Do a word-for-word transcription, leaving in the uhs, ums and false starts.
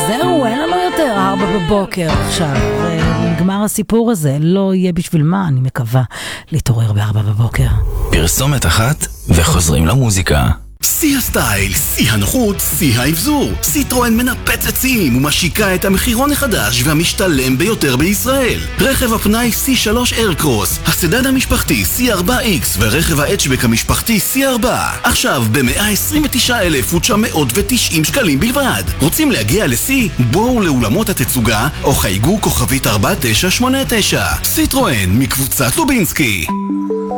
זהו, אין לנו יותר ארבע בבוקר עכשיו. נגמר הסיפור הזה, לא יהיה בשביל מה, אני מקווה להתעורר בארבע בבוקר. פרסומת אחת וחוזרים למוזיקה. שיא הסטייל, שיא הנוחות, שיא האבזור. סיטרואן מנפצת שיאים ומשיקה את המחירון החדש והמשתלם ביותר בישראל. רכב הפנאי סי שלוש איירקרוס, הסדן המשפחתי סי ארבע איקס ורכב ההאצ'בק המשפחתי סי ארבע. עכשיו ב-מאה עשרים ותשעה אלף ותשע מאות ותשעים שקלים בלבד. רוצים להגיע לסי? בואו לאולמות התצוגה או חייגו כוכבית ארבע תשע שמונה תשע. סיטרואן מקבוצת לובינסקי.